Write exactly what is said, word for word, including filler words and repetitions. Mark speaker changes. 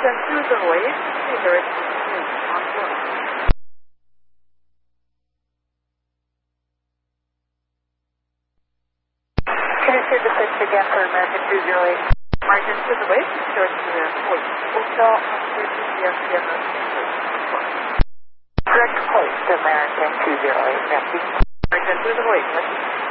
Speaker 1: Margin to the west, direct on board.
Speaker 2: Can you say the pitch again for American two zero eight?
Speaker 1: Margin to the west, direct to the point. Also,
Speaker 2: Direct point to American two zero eight, Nancy.
Speaker 1: Margin to the west.